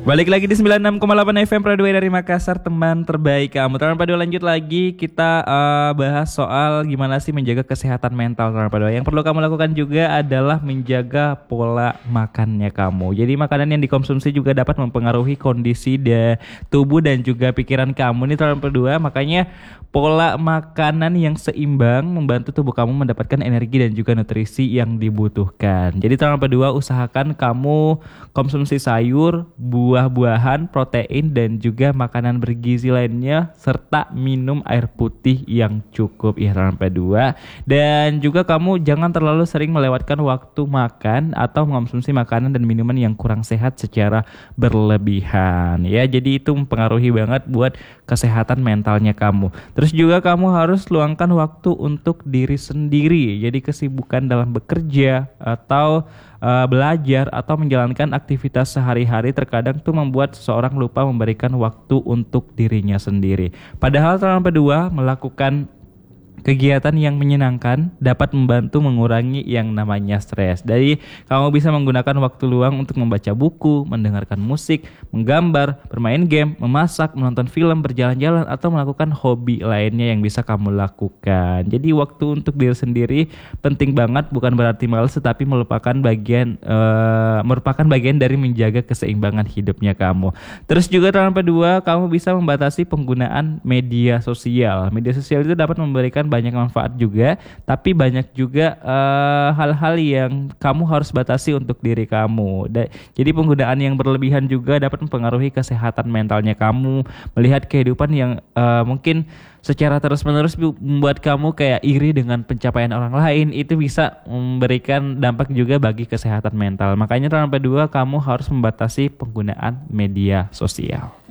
Balik lagi di 96,8 FM Pradua dari Makassar, teman terbaik kamu. Teman Pradua, lanjut lagi kita bahas soal gimana sih menjaga kesehatan mental, teman Pradua. Yang perlu kamu lakukan juga adalah menjaga pola makannya kamu. Jadi makanan yang dikonsumsi juga dapat mempengaruhi kondisi tubuh dan juga pikiran kamu nih, teman Pradua. Makanya pola makanan yang seimbang membantu tubuh kamu mendapatkan energi dan juga nutrisi yang dibutuhkan. Jadi teman Pradua, usahakan kamu konsumsi sayur, buah-buahan, protein, dan juga makanan bergizi lainnya, serta minum air putih yang cukup ya teman P2. Dan juga kamu jangan terlalu sering melewatkan waktu makan atau mengonsumsi makanan dan minuman yang kurang sehat secara berlebihan ya. Jadi itu mempengaruhi banget buat kesehatan mentalnya kamu. Terus juga kamu harus luangkan waktu untuk diri sendiri. Jadi kesibukan dalam bekerja atau belajar atau menjalankan aktivitas sehari-hari terkadang tuh membuat seseorang lupa memberikan waktu untuk dirinya sendiri. Padahal teman kedua, melakukan kegiatan yang menyenangkan dapat membantu mengurangi yang namanya stres. Jadi kamu bisa menggunakan waktu luang untuk membaca buku, mendengarkan musik, menggambar, bermain game, memasak, menonton film, berjalan-jalan, atau melakukan hobi lainnya yang bisa kamu lakukan. Jadi waktu untuk diri sendiri penting banget, bukan berarti malas, tetapi merupakan bagian dari menjaga keseimbangan hidupnya kamu. Terus juga teman kedua, kamu bisa membatasi penggunaan media sosial. Media sosial itu dapat memberikan banyak manfaat juga, tapi banyak juga hal-hal yang kamu harus batasi untuk diri kamu. Jadi penggunaan yang berlebihan juga dapat mempengaruhi kesehatan mentalnya kamu. Melihat kehidupan yang mungkin secara terus-menerus membuat kamu kayak iri dengan pencapaian orang lain, itu bisa memberikan dampak juga bagi kesehatan mental. Makanya teman kedua, kamu harus membatasi penggunaan media sosial.